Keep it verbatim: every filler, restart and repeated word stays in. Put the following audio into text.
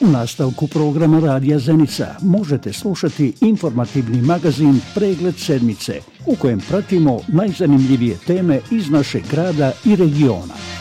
U nastavku programa Radija Zenica možete slušati informativni magazin Pregled sedmice, u kojem pratimo najzanimljivije teme iz našeg grada i regiona.